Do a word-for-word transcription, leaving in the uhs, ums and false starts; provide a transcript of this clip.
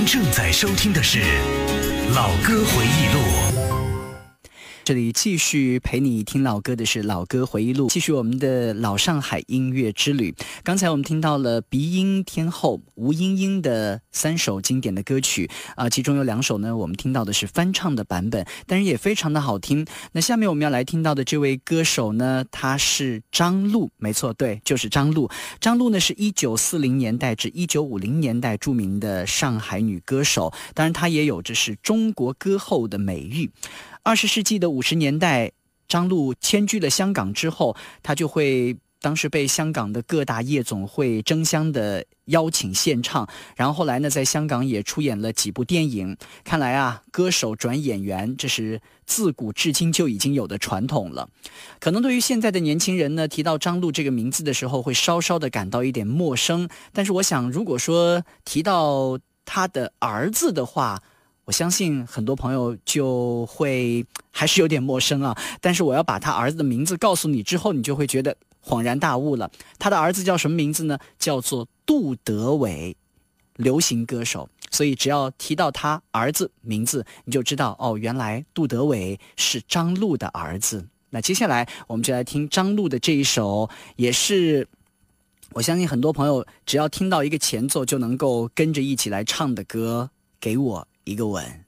您正在收听的是老歌回忆录。 这里继续陪你听老歌的是老歌回忆录，继续我们的老上海音乐之旅。刚才我们听到了鼻音天后吴英英的三首经典的歌曲啊、呃，其中有两首呢，我们听到的是翻唱的版本，但是也非常的好听。那下面我们要来听到的这位歌手呢，他是张露，没错，对，就是张露。张露呢是一九四零年代至一九五零年代著名的上海女歌手，当然她也有着是中国歌后的美誉。二十世纪的五十年代，张露迁居了香港之后，她就会当时被香港的各大夜总会争相的邀请献唱，然后后来呢，在香港也出演了几部电影。看来啊，歌手转演员，这是自古至今就已经有的传统了。可能对于现在的年轻人呢，提到张露这个名字的时候，会稍稍的感到一点陌生。但是我想，如果说提到他的儿子的话，我相信很多朋友就会还是有点陌生啊，但是我要把他儿子的名字告诉你之后，你就会觉得恍然大悟了。他的儿子叫什么名字呢？叫做杜德伟，流行歌手。所以只要提到他儿子名字，你就知道哦，原来杜德伟是张露的儿子。那接下来我们就来听张露的这一首，也是我相信很多朋友只要听到一个前奏就能够跟着一起来唱的歌，给我一个吻。